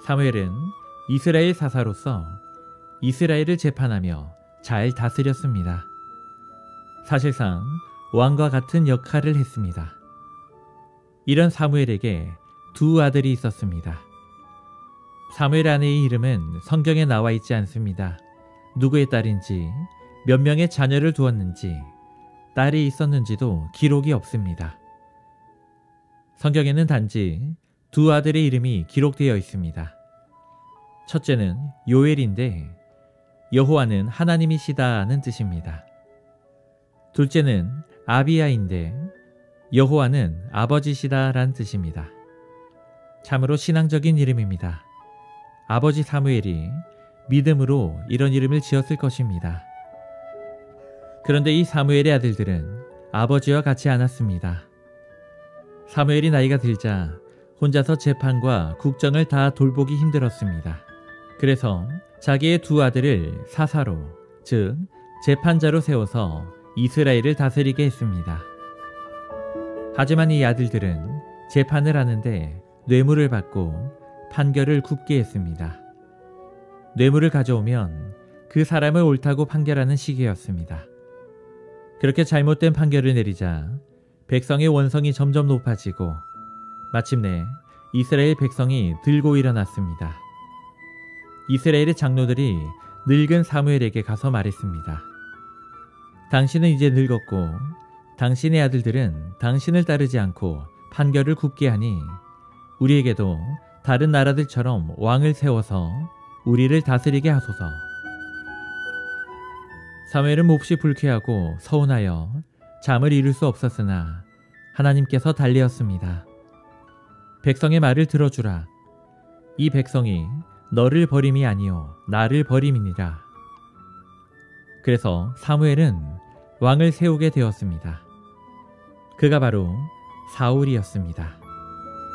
사무엘은 이스라엘 사사로서 이스라엘을 재판하며 잘 다스렸습니다. 사실상 왕과 같은 역할을 했습니다. 이런 사무엘에게 두 아들이 있었습니다. 사무엘 아내의 이름은 성경에 나와 있지 않습니다. 누구의 딸인지, 몇 명의 자녀를 두었는지, 딸이 있었는지도 기록이 없습니다. 성경에는 단지 두 아들의 이름이 기록되어 있습니다. 첫째는 요엘인데 여호와는 하나님이시다는 뜻입니다. 둘째는 아비야인데 여호와는 아버지시다라는 뜻입니다. 참으로 신앙적인 이름입니다. 아버지 사무엘이 믿음으로 이런 이름을 지었을 것입니다. 그런데 이 사무엘의 아들들은 아버지와 같이 않았습니다. 사무엘이 나이가 들자 혼자서 재판과 국정을 다 돌보기 힘들었습니다. 그래서 자기의 두 아들을 사사로, 즉 재판자로 세워서 이스라엘을 다스리게 했습니다. 하지만 이 아들들은 재판을 하는데 뇌물을 받고 판결을 굽게 했습니다. 뇌물을 가져오면 그 사람을 옳다고 판결하는 시기였습니다. 그렇게 잘못된 판결을 내리자 백성의 원성이 점점 높아지고 마침내 이스라엘 백성이 들고 일어났습니다. 이스라엘의 장로들이 늙은 사무엘에게 가서 말했습니다. 당신은 이제 늙었고 당신의 아들들은 당신을 따르지 않고 판결을 굽게 하니 우리에게도 다른 나라들처럼 왕을 세워서 우리를 다스리게 하소서. 사무엘은 몹시 불쾌하고 서운하여 잠을 이룰 수 없었으나 하나님께서 달래었습니다. 백성의 말을 들어주라. 이 백성이 너를 버림이 아니요 나를 버림이니라. 그래서 사무엘은 왕을 세우게 되었습니다. 그가 바로 사울이었습니다.